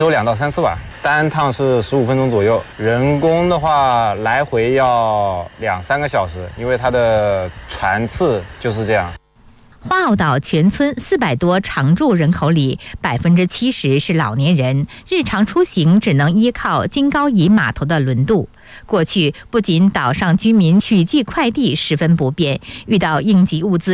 走2到3次吧，单趟是15分钟左右，人工的话来回要2-3个小时，因为它的船次就是这样。 花澳岛全村400多常住人口里，70%是老年人，日常出行只能依靠金高宜码头的轮渡。过去不仅岛上居民取寄快递十分不便，遇到应急物资